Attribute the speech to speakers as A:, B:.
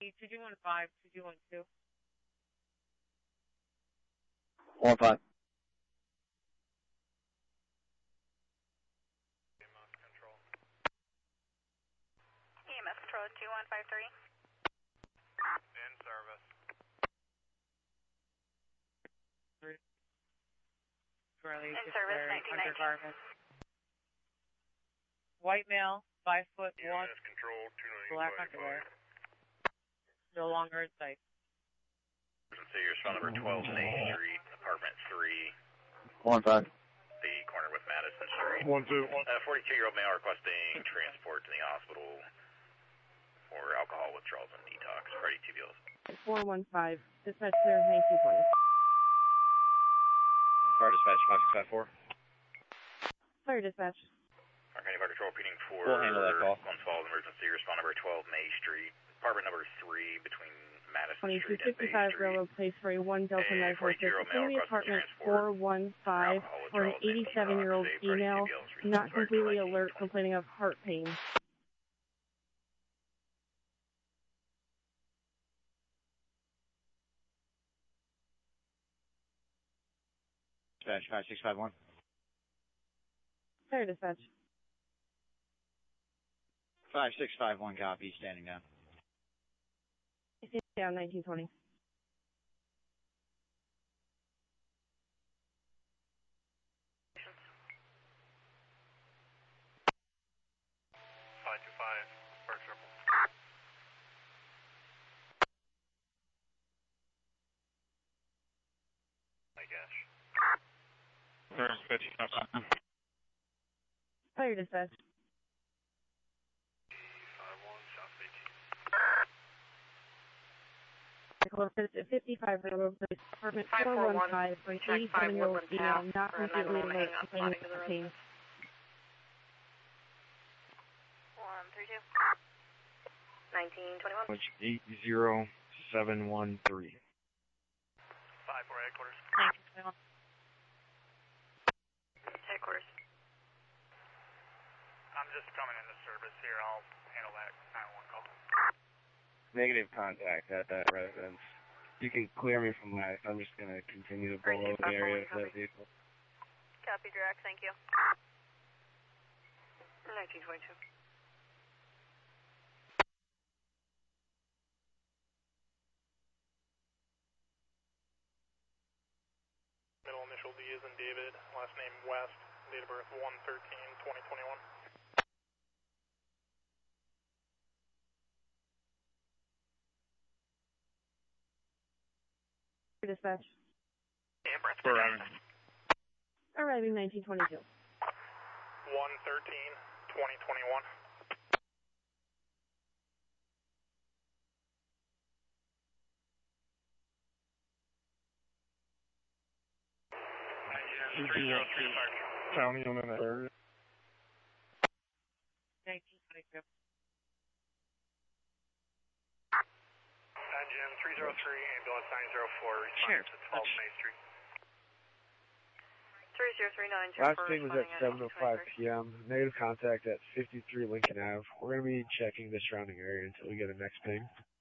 A: 2215, 2212.
B: 15.
C: EMS control 2153.
D: In service.
A: Charlie,
C: In service, 1919.
A: undergarment. White male, 5'1",
D: EMS control 2955.
A: black underwear. No longer in sight.
E: Sears, phone number 12 Main Street, apartment 3.
B: 15.
E: The corner with Madison Street.
D: 12.
E: 42-year-old male requesting transport to the hospital for alcohol withdrawals and detox. Ready to bills.
F: 415. Dispatch clear 9220.
B: Fire dispatch 5654.
F: Fire dispatch.
E: Our County Fire Control repeating for
B: We'll handle that call.
E: Glens Falls emergency. Respond number 12 May Street, apartment number 3 between Madison Street and Bay
F: 2255
E: Street.
F: Railroad Place for a 1 Delta 946.
E: 42-year-old male
F: Enemy
E: requesting
F: apartment
E: transport
F: 415 for an 87-year-old female not completely alert complaining of heart pain.
B: Dispatch 5651.
F: Fire dispatch.
B: 5651 copy, standing down.
F: Down 1920.
D: I guess.
F: Fire dispatch. 55 Railroad Place, apartment 415 for an 87-year-old female not completely alert complaining of heart pain.
C: 132. 1921.
G: 80713.
D: 5-4 headquarters.
A: 1921.
C: Headquarters.
D: I'm just coming into service here. I'll handle that 911 call.
G: Negative contact at that residence. You can clear me from that. I'm just going to continue to blow over the area of that vehicle.
C: Copy, Drax. Thank you. 1922.
D: Middle initial D is in David. Last name West. Date of birth 1/13/2021.
F: Dispatch.
D: Arriving.
F: Arriving 1922.
D: 1/13/2021.
G: County on that area.
A: 1922.
D: Engine 303, ambulance 904, responding to 12 May Street.
C: 3039.
G: Last thing was at 7:05 p.m. Negative contact at 53 Lincoln Ave. We're going to be checking the surrounding area until we get a next ping.